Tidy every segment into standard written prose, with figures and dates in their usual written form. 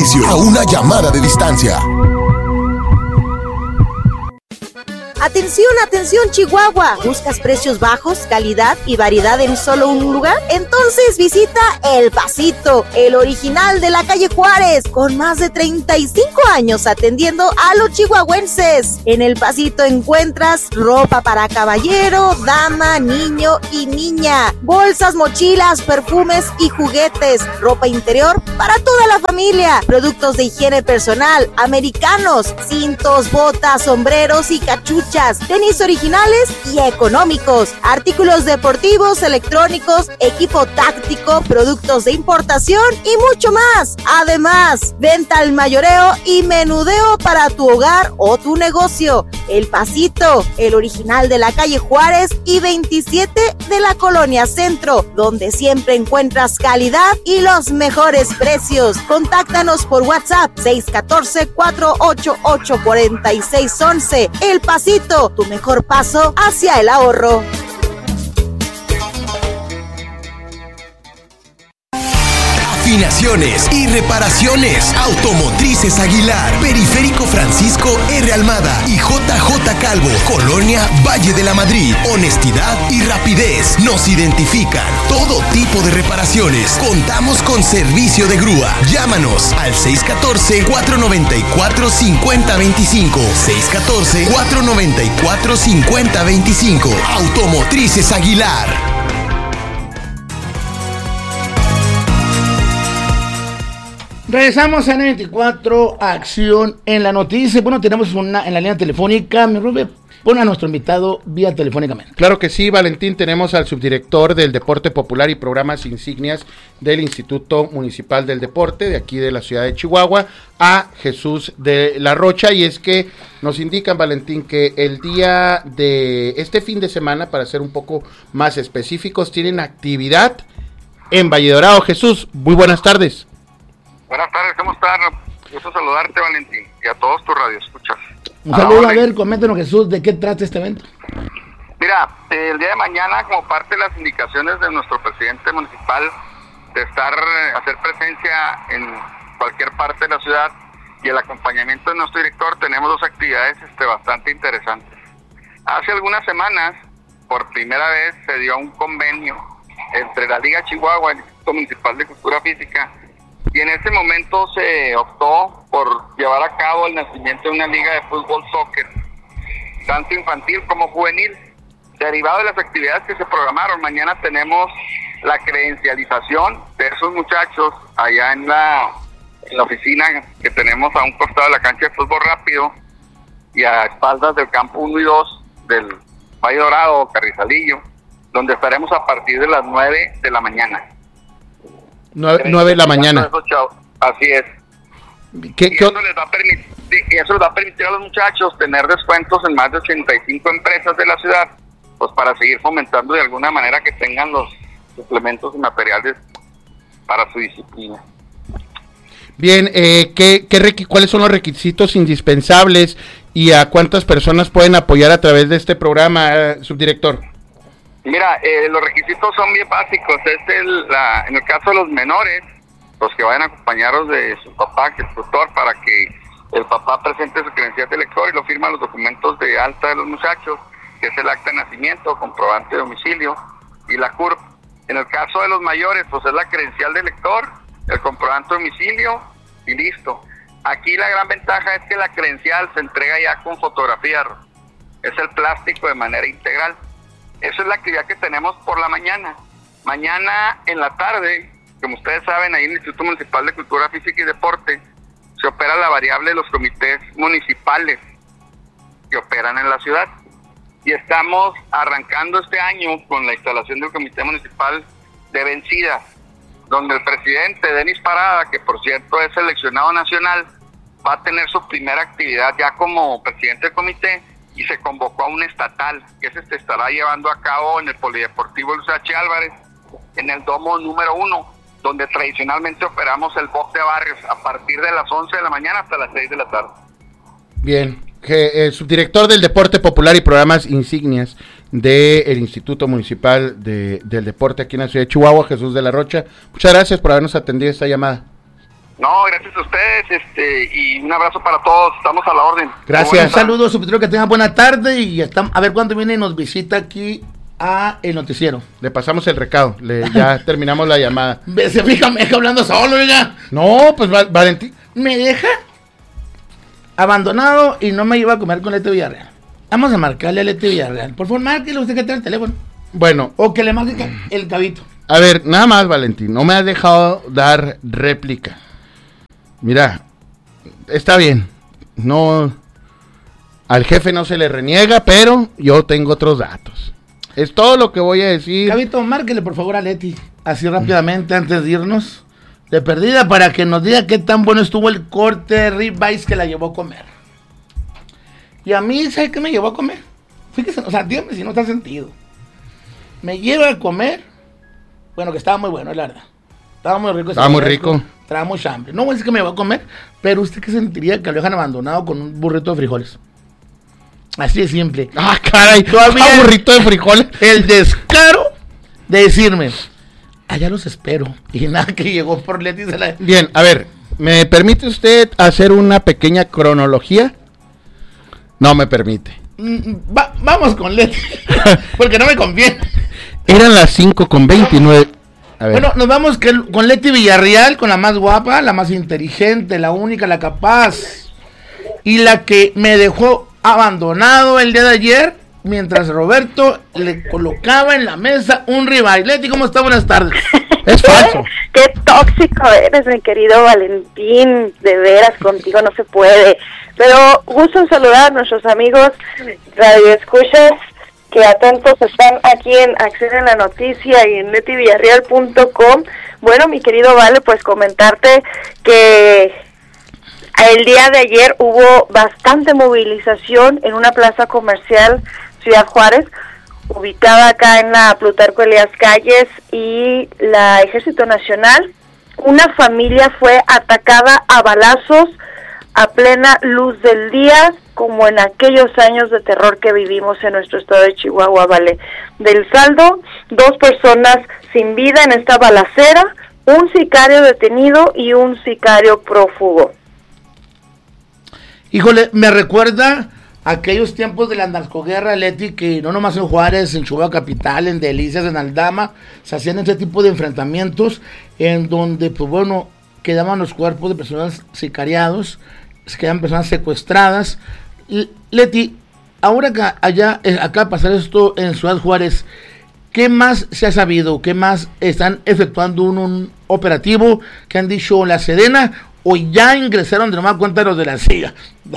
servicio a una llamada de distancia. Atención, atención, Chihuahua. ¿Buscas precios bajos, calidad y variedad en solo un lugar? Entonces visita El Pasito, el original de la calle Juárez, con más de 35 años atendiendo a los chihuahuenses. En El Pasito encuentras ropa para caballero, dama, niño y niña, bolsas, mochilas, perfumes y juguetes, ropa interior para toda la familia, productos de higiene personal, americanos, cintos, botas, sombreros y cachuchas, tenis originales y económicos, artículos deportivos, electrónicos, equipo táctico, productos de importación y mucho más. Además, venta al mayoreo y menudeo para tu hogar o tu negocio. El Pasito, el original de la calle Juárez y 27 de la Colonia Centro, donde siempre encuentras calidad y los mejores precios. Contáctanos por WhatsApp 614-488-4611. El Pasito, tu mejor paso hacia el ahorro. Afinaciones y reparaciones. Automotrices Aguilar. Periférico Francisco R. Almada y JJ Calvo. Colonia Valle de la Madrid. Honestidad y rapidez nos identifican. Todo tipo de reparaciones. Contamos con servicio de grúa. Llámanos al 614-494-5025. 614-494-5025. Automotrices Aguilar. Regresamos a N24, acción en la noticia. Bueno, tenemos una en la línea telefónica. Mi Rubén, pon a nuestro invitado vía telefónicamente. Claro que sí, Valentín. Tenemos al subdirector del Deporte Popular y Programas Insignias del Instituto Municipal del Deporte de aquí de la ciudad de Chihuahua, a Jesús de la Rocha. Y es que nos indican, Valentín, que el día de este fin de semana, para ser un poco más específicos, tienen actividad en Valle Dorado. Jesús, muy buenas tardes. Buenas tardes, ¿cómo están? Gusto saludarte, Valentín, y a todos tus radioescuchas. Un saludo, a ver, coméntanos, Jesús, ¿de qué trata este evento? Mira, el día de mañana, como parte de las indicaciones de nuestro presidente municipal de hacer presencia en cualquier parte de la ciudad y el acompañamiento de nuestro director, tenemos dos actividades bastante interesantes. Hace algunas semanas, por primera vez, se dio un convenio entre la Liga Chihuahua y el Instituto Municipal de Cultura Física, y en ese momento se optó por llevar a cabo el nacimiento de una liga de fútbol soccer, tanto infantil como juvenil. Derivado de las actividades que se programaron, mañana tenemos la credencialización de esos muchachos allá en la oficina que tenemos a un costado de la cancha de fútbol rápido y a espaldas del campo 1 y 2 del Valle Dorado, Carrizalillo, donde estaremos a partir de las 9 de la mañana. 9 de la mañana. Así es. Eso les va a permitir a los muchachos tener descuentos en más de 85 empresas de la ciudad, pues para seguir fomentando de alguna manera que tengan los suplementos y materiales para su disciplina. Bien, ¿cuáles son los requisitos indispensables y a cuántas personas pueden apoyar a través de este programa, subdirector? Mira, los requisitos son bien básicos. En el caso de los menores, los que vayan acompañados de su papá, que es tutor, para que el papá presente su credencial de lector y lo firman los documentos de alta de los muchachos, que es el acta de nacimiento, comprobante de domicilio y la CURP. En el caso de los mayores, pues es la credencial de lector, el comprobante de domicilio y listo. Aquí la gran ventaja es que la credencial se entrega ya con fotografía, es el plástico de manera integral. Esa es la actividad que tenemos por la mañana. Mañana en la tarde, como ustedes saben, ahí en el Instituto Municipal de Cultura Física y Deporte se opera la variable de los comités municipales que operan en la ciudad. Y estamos arrancando este año con la instalación del Comité Municipal de Vencidas, donde el presidente Denis Parada, que por cierto es seleccionado nacional, va a tener su primera actividad ya como presidente del comité, y se convocó a un estatal que se estará llevando a cabo en el Polideportivo Luis H. Álvarez, en el domo número 1, donde tradicionalmente operamos el box de barrios a partir de las 11 de la mañana hasta las 6 de la tarde. Bien, subdirector del Deporte Popular y Programas Insignias del Instituto Municipal del Deporte aquí en la ciudad de Chihuahua, Jesús de la Rocha, muchas gracias por habernos atendido esta llamada. No, gracias a ustedes, y un abrazo para todos, estamos a la orden. Gracias. Un saludo, subdirector, que tengan buena tarde y a ver cuándo viene y nos visita aquí a el noticiero. Le pasamos el recado, ya terminamos la llamada. Se fija, me deja hablando solo, ya. No, pues Valentín. Me deja abandonado y no me lleva a comer con Leti Villarreal. Vamos a marcarle a Leti Villarreal. Por favor, márquele usted que tiene el teléfono. Bueno. O que le marque el cabito. A ver, nada más, Valentín, no me has dejado dar réplica. Mira, está bien, no, al jefe no se le reniega, pero yo tengo otros datos. Es todo lo que voy a decir. Cabito, márquele por favor a Leti, así rápidamente antes de irnos, de perdida, para que nos diga qué tan bueno estuvo el corte de ribeyes que la llevó a comer. Y a mí, ¿sabe qué me llevó a comer? Fíjese, o sea, dígame si no está sentido. Me lleva a comer, bueno, que estaba muy bueno, la verdad. Estaba muy rico. Estaba muy rico. Estaba mucha hambre. No voy a decir que me va a comer, pero usted qué sentiría que lo dejan abandonado con un burrito de frijoles. Así de simple. Ah, caray, todavía un burrito de frijoles. El descaro de decirme, allá los espero. Y nada, que llegó por Leti. Bien, a ver, ¿me permite usted hacer una pequeña cronología? No me permite. Vamos con Leti, porque no me conviene. Eran las 5:29. Bueno, nos vamos con Leti Villarreal, con la más guapa, la más inteligente, la única, la capaz, y la que me dejó abandonado el día de ayer, mientras Roberto le colocaba en la mesa un ribeye. Leti, ¿cómo está? Buenas tardes. Es falso. Qué tóxico eres, mi querido Valentín, de veras, contigo no se puede. Pero gusto en saludar a nuestros amigos radioescuchas que atentos están aquí en Acción en la Noticia y en letivillarreal.com. Bueno, mi querido Vale, pues comentarte que el día de ayer hubo bastante movilización en una plaza comercial Ciudad Juárez, ubicada acá en la Plutarco Elías Calles y la Ejército Nacional. Una familia fue atacada a balazos a plena luz del día, como en aquellos años de terror que vivimos en nuestro estado de Chihuahua, Vale. Del saldo, 2 personas sin vida en esta balacera, un sicario detenido y un sicario prófugo. Híjole, me recuerda aquellos tiempos de la narcoguerra, Leti, que no nomás en Juárez, en Chihuahua Capital, en Delicias, en Aldama, se hacían ese tipo de enfrentamientos en donde, pues bueno, quedaban los cuerpos de personas sicariados, quedan personas secuestradas. Leti, ahora que acá pasar esto en Ciudad Juárez, ¿qué más se ha sabido? ¿Qué más están efectuando un operativo? ¿Qué han dicho la Sedena? ¿O ya ingresaron de nueva cuenta los de la CIA?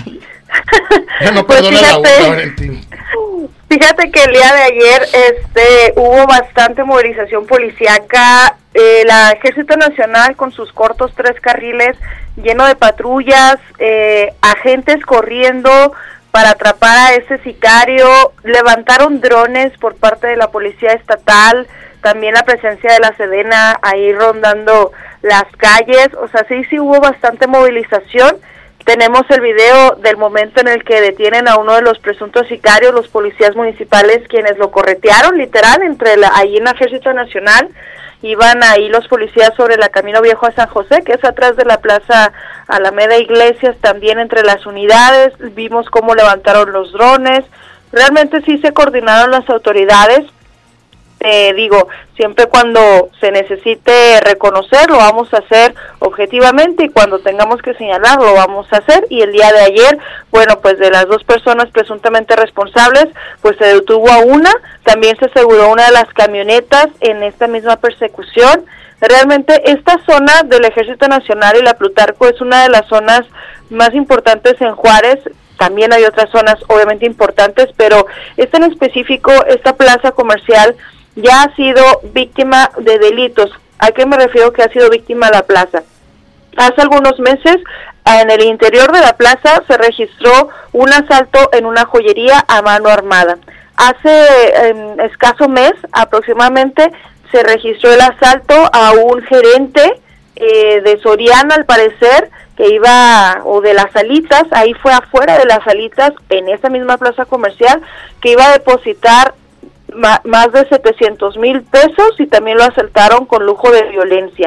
Ya no pues perdona la boca, Valentín. Fíjate que el día de ayer hubo bastante movilización policíaca. El Ejército Nacional con sus cortos 3 carriles lleno de patrullas, agentes corriendo para atrapar a ese sicario, levantaron drones por parte de la Policía Estatal, también la presencia de la Sedena ahí rondando las calles. O sea, sí hubo bastante movilización. Tenemos el video del momento en el que detienen a uno de los presuntos sicarios, los policías municipales, quienes lo corretearon, literal, ahí en el Ejército Nacional. Iban ahí los policías sobre la Camino Viejo a San José, que es atrás de la Plaza Alameda Iglesias, también entre las unidades. Vimos cómo levantaron los drones. Realmente sí se coordinaron las autoridades. Siempre cuando se necesite reconocer, lo vamos a hacer objetivamente, y cuando tengamos que señalar, lo vamos a hacer. Y el día de ayer, bueno, pues de las 2 personas presuntamente responsables, pues se detuvo a una, también se aseguró una de las camionetas en esta misma persecución. Realmente esta zona del Ejército Nacional y la Plutarco es una de las zonas más importantes en Juárez. También hay otras zonas obviamente importantes, pero esta en específico, esta plaza comercial, ya ha sido víctima de delitos. ¿A qué me refiero que ha sido víctima la plaza? Hace algunos meses, en el interior de la plaza se registró un asalto en una joyería a mano armada. Hace escaso mes aproximadamente se registró el asalto a un gerente de Soriana, al parecer, que iba, o de las Alitas, ahí fue afuera de las Alitas, en esa misma plaza comercial, que iba a depositar más de 700,000 pesos, y también lo asaltaron con lujo de violencia.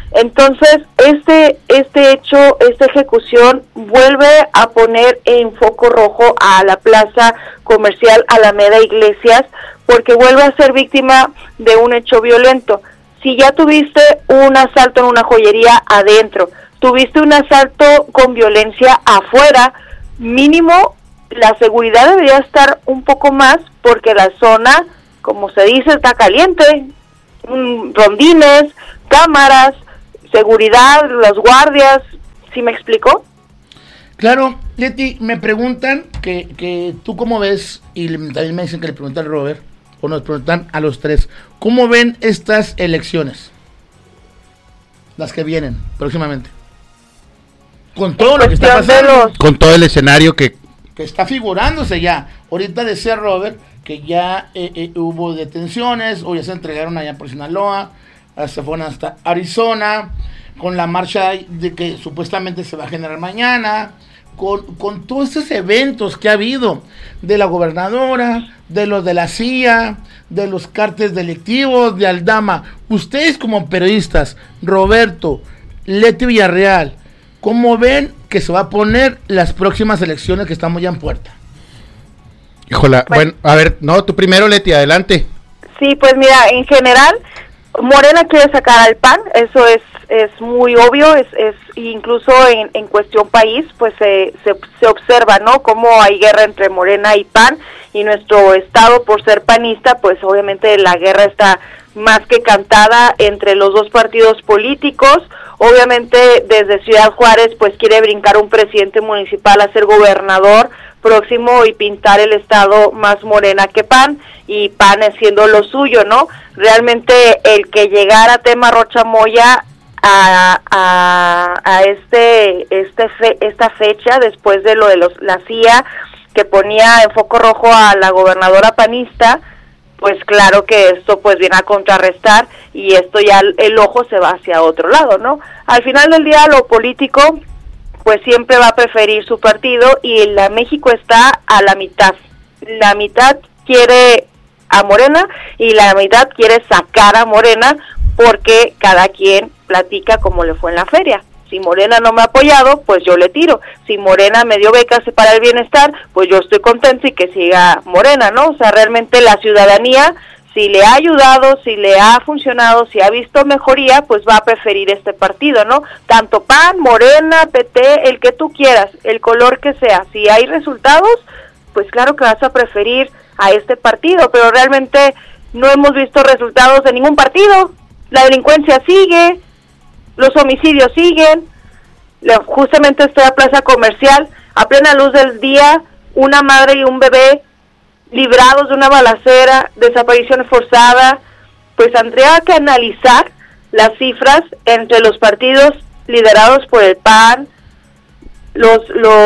Entonces, este hecho, esta ejecución vuelve a poner en foco rojo a la plaza comercial Alameda Iglesias, porque vuelve a ser víctima de un hecho violento. Si ya tuviste un asalto en una joyería adentro, tuviste un asalto con violencia afuera, mínimo la seguridad debería estar un poco más, porque la zona, como se dice, está caliente. Rondines, cámaras, seguridad, los guardias, ¿sí me explicó? Claro, Leti, me preguntan que tú cómo ves, y también me dicen que le preguntan al Robert, o nos preguntan a los tres, ¿cómo ven estas elecciones? Las que vienen próximamente. Con todo lo que está pasando. Con todo el escenario que está figurándose ya. Ahorita decía Robert que ya hubo detenciones, o ya se entregaron allá por Sinaloa, se fueron hasta Arizona, con la marcha de que supuestamente se va a generar mañana, con todos estos eventos que ha habido, de la gobernadora, de los de la CIA, de los cárteles delictivos, de Aldama. Ustedes como periodistas, Roberto, Leti Villarreal, ¿cómo ven que se va a poner las próximas elecciones que estamos ya en puerta? Híjola, bueno, a ver, no, tú primero, Leti, adelante. Sí, pues mira, en general, Morena quiere sacar al PAN, eso es muy obvio, es incluso en cuestión país, pues se observa, ¿no?, cómo hay guerra entre Morena y PAN, y nuestro estado, por ser panista, pues obviamente la guerra está más que cantada entre los dos partidos políticos. Obviamente desde Ciudad Juárez pues quiere brincar un presidente municipal a ser gobernador próximo y pintar el estado más Morena que PAN, y PAN siendo lo suyo, ¿no? Realmente el que llegara Tema Rocha Moya a esta fecha, después de lo de la CIA, que ponía en foco rojo a la gobernadora panista, pues claro que esto pues viene a contrarrestar, y esto ya el ojo se va hacia otro lado, ¿no? Al final del día lo político pues siempre va a preferir su partido, y la México está a la mitad quiere a Morena y la mitad quiere sacar a Morena, porque cada quien platica como le fue en la feria. Si Morena no me ha apoyado, pues yo le tiro. Si Morena me dio becas para el bienestar, pues yo estoy contento y que siga Morena, ¿no? O sea, realmente la ciudadanía, si le ha ayudado, si le ha funcionado, si ha visto mejoría, pues va a preferir este partido, ¿no? Tanto PAN, Morena, PT, el que tú quieras, el color que sea. Si hay resultados, pues claro que vas a preferir a este partido, pero realmente no hemos visto resultados de ningún partido. La delincuencia sigue, los homicidios siguen. Justamente estoy a Plaza Comercial, a plena luz del día, una madre y un bebé librados de una balacera, desaparición forzada. Pues tendría que analizar las cifras entre los partidos liderados por el PAN, las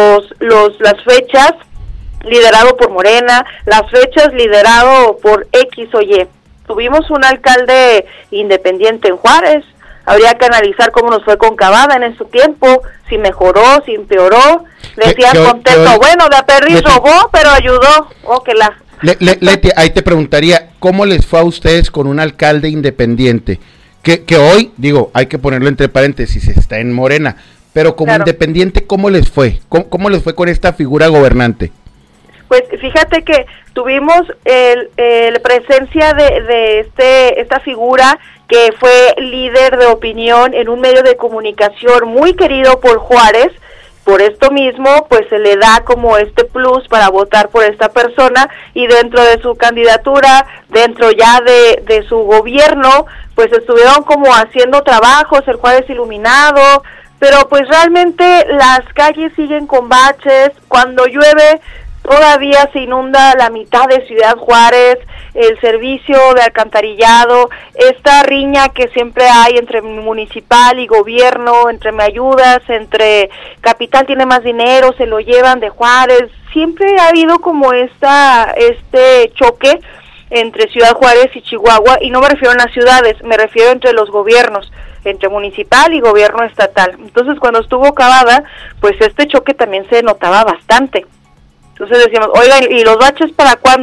fechas liderado por Morena, las fechas liderado por X o Y. Tuvimos un alcalde independiente en Juárez, habría que analizar cómo nos fue con Cavada en ese tiempo, si mejoró, si empeoró. Decían contento, bueno, de Aperri robó, pero ayudó. Leti, ahí te preguntaría, ¿cómo les fue a ustedes con un alcalde independiente? Que hoy, digo, hay que ponerlo entre paréntesis, está en Morena, pero como independiente, ¿cómo les fue? ¿Cómo les fue con esta figura gobernante? Pues fíjate que tuvimos la presencia de esta figura que fue líder de opinión en un medio de comunicación muy querido por Juárez. Por esto mismo, pues se le da como este plus para votar por esta persona, y dentro de su candidatura, dentro ya de su gobierno, pues estuvieron como haciendo trabajos, el Juárez iluminado, pero pues realmente las calles siguen con baches. Cuando llueve todavía se inunda la mitad de Ciudad Juárez, el servicio de alcantarillado, esta riña que siempre hay entre municipal y gobierno, entre me ayudas, entre capital tiene más dinero, se lo llevan de Juárez. Siempre ha habido como este choque entre Ciudad Juárez y Chihuahua, y no me refiero a las ciudades, me refiero entre los gobiernos, entre municipal y gobierno estatal. Entonces cuando estuvo Cavada, pues este choque también se notaba bastante. Entonces decíamos, oigan, ¿y los baches para cuándo?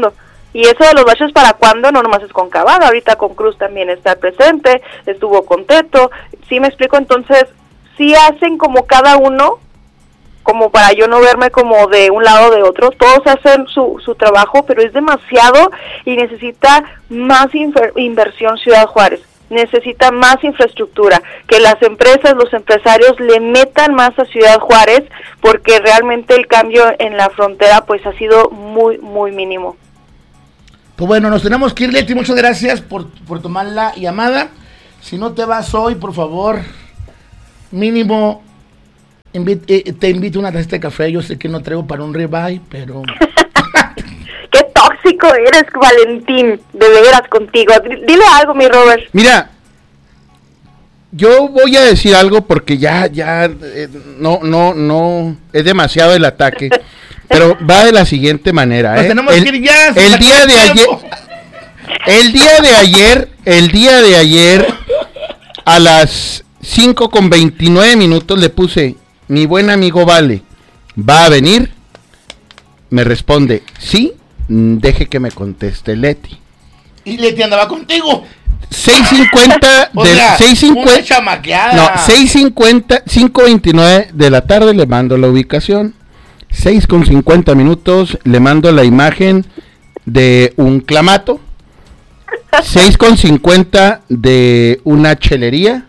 Y eso de los baches para cuándo, no nomás es con Cavada, ahorita con Cruz también está presente, estuvo con Teto, ¿sí me explico? Entonces, sí hacen como cada uno, como para yo no verme como de un lado o de otro, todos hacen su trabajo, pero es demasiado y necesita más inversión Ciudad Juárez, necesita más infraestructura, que las empresas, los empresarios le metan más a Ciudad Juárez, porque realmente el cambio en la frontera pues ha sido muy, muy mínimo. Pues bueno, nos tenemos que ir, Leti, muchas gracias por tomar la llamada. Si no te vas hoy, por favor, mínimo te invito a una taza de café. Yo sé que no traigo para un ribeye, pero... Qué tóxico eres, Valentín, de veras contigo. Dile algo, mi Robert. Mira, yo voy a decir algo porque ya no, es demasiado el ataque. Pero va de la siguiente manera, Nos tenemos que ir ya. El día de ayer, a las 5:29 le puse, mi buen amigo Vale, ¿va a venir? Me responde, sí, deje que me conteste Leti. Y Leti andaba contigo. 6:50 O sea, del 6:50. una chamaqueada. No, 6:50, 5:29 de la tarde le mando la ubicación. 6:50 le mando la imagen de un clamato. 6:50 de una chelería.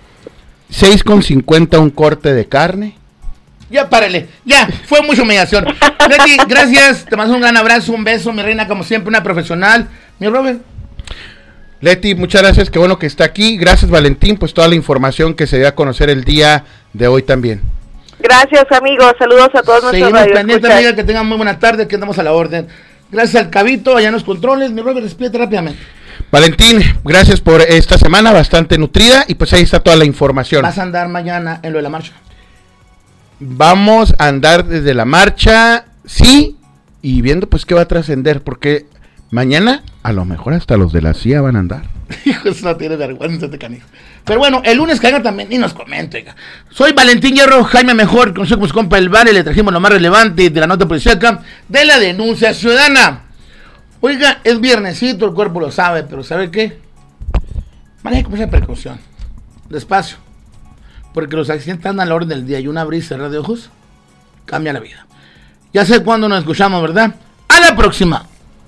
6:50 un corte de carne. Ya párale, ya, fue mucha humillación. Leti, gracias, te mando un gran abrazo, un beso, mi reina, como siempre, una profesional. Mi Robert. Leti, muchas gracias, qué bueno que está aquí. Gracias, Valentín, pues toda la información que se dio a conocer el día de hoy también. Gracias, amigos, saludos a todos nuestros Seguimos pendientes, radioescuchas. amiga, que tengan muy buena tarde, que andamos a la orden. Gracias al Cabito, allá en los controles. Mi Robert, despídete rápidamente. Valentín, gracias por esta semana bastante nutrida y pues ahí está toda la información. ¿Vas a andar mañana en lo de la marcha? Vamos a andar desde la marcha, sí, y viendo pues qué va a trascender, porque mañana a lo mejor hasta los de la CIA van a andar. Hijo, eso no tiene vergüenza este canijo. Pero bueno, el lunes caiga también y nos comenta, oiga. Soy Valentín Hierro, Jaime Mejor, conocido como su compa El Vale, le trajimos lo más relevante de la nota policíaca de la denuncia ciudadana. Oiga, es viernesito, el cuerpo lo sabe, pero ¿sabe qué? Maneje con esa precaución, despacio, porque los accidentes andan a la orden del día y una abrir y cerrar de ojos cambia la vida. Ya sé cuándo nos escuchamos, ¿verdad? ¡A la próxima!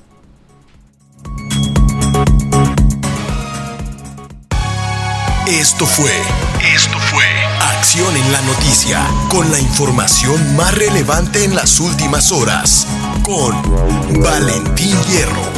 Esto fue Acción en la Noticia, con la información más relevante en las últimas horas, con Valentín Hierro.